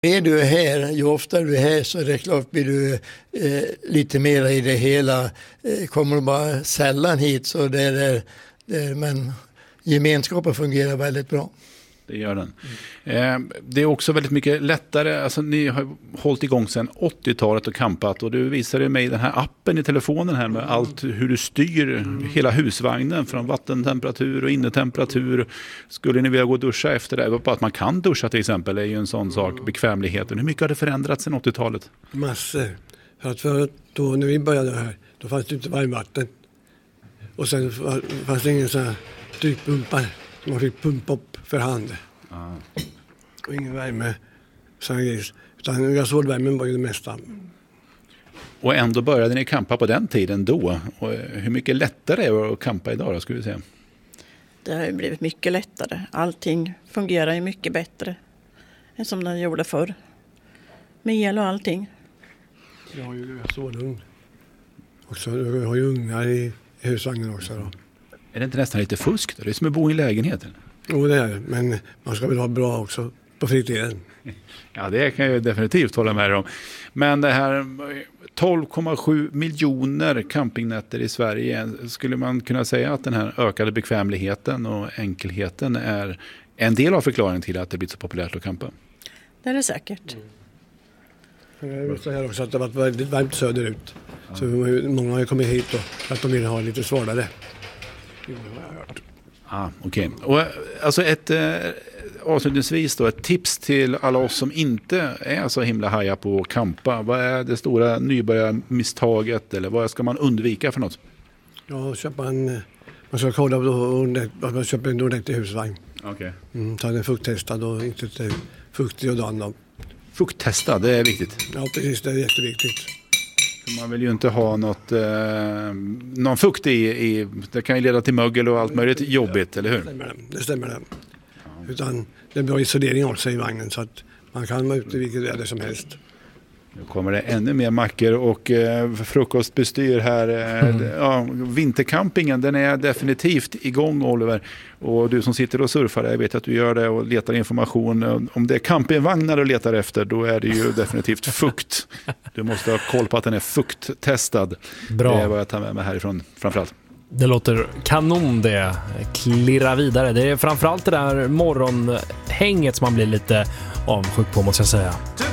Är du här, ju oftare du är här så är det klart blir du lite mer i det hela. Kommer du bara sällan hit så men gemenskapen fungerar väldigt bra. Det gör den. Det är också väldigt mycket lättare. Alltså, ni har hållit igång sedan 80-talet och campat. Och du visade mig den här appen i telefonen här med allt hur du styr hela husvagnen från vattentemperatur och innetemperatur. Skulle ni vilja gå och duscha efter det? Bara att man kan duscha till exempel är ju en sån sak. Bekvämligheten. Hur mycket har det förändrats sedan 80-talet? Massor. För att förut då när vi började här då fanns det inte varmvatten. Och sen fanns det ingen sån här tryckpumpar. Man fick pumpa upp för hand. Och ingen värme. Utan gasolvärmen var ju det mesta. Och ändå började ni campa på den tiden då. Och hur mycket lättare är det att campa idag då, skulle vi säga? Det har ju blivit mycket lättare. Allting fungerar ju mycket bättre än som den gjorde förr. Med el och allting. Jag har ju gasolugn. Jag har ju ugnar i husvagnen också då. Är det inte nästan lite fusk då? Det är som att bo i lägenheten. Jo, det är det. Men man ska väl ha bra också på fritiden. Ja, det kan jag definitivt hålla med om. Men det här 12,7 miljoner campingnätter i Sverige. Skulle man kunna säga att den här ökade bekvämligheten och enkelheten är en del av förklaringen till att det blivit så populärt att campa? Det är det säkert. Jag vill säga också att det har varit väldigt varmt söderut. Ja. Så många har kommit hit då, för att de vill ha lite svårare. Okej. Och alltså avslutningsvis då, ett tips till alla oss som inte är så himla haja på att campa. Vad är det stora nybörjarmisstaget eller vad ska man undvika för något? Ja, man ska kolla att man köper en ordentlig husvagn. Okej. Ta den fukttestad och inte fuktig och dan. Fukttesta, det är viktigt. Ja, precis, det är jätteviktigt. Man vill ju inte ha någon fukt i. Det kan ju leda till mögel och allt möjligt jobbigt, eller hur? Det stämmer det. Ja. Utan det är bra isolering också i vagnen så att man kan vara ute i vilket väder som helst. Nu kommer det ännu mer mackor och frukostbestyr här. Ja, vintercampingen, den är definitivt igång, Oliver. Och du som sitter och surfar, jag vet att du gör det och letar information. Om det är campingvagnar du letar efter, då är det ju definitivt fukt. Du måste ha koll på att den är fukttestad. Bra. Det är vad jag tar med mig härifrån framförallt. Det låter kanon det. Klirra vidare. Det är framförallt det där morgonhänget som man blir lite avundsjuk på, måste jag säga.